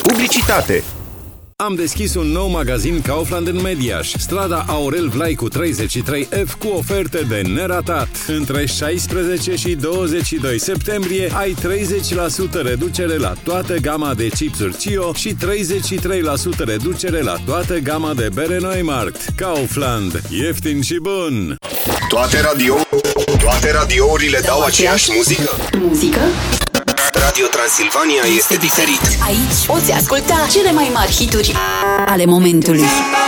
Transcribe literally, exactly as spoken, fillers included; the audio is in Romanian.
Publicitate. Am deschis un nou magazin Kaufland în Mediaș, strada Aurel Vlaicu treizeci și trei F, cu oferte de neratat. Între șaisprezece și douăzeci și doi septembrie ai treizeci la sută reducere la toată gama de chipsuri Cio și treizeci și trei la sută reducere la toată gama de bere Neumarkt. Kaufland, ieftin și bun! Toate radio, toate radiourile dau aceeași muzică? Muzică? Radio Transilvania este diferit. Aici poți asculta cele mai mari hituri ale momentului.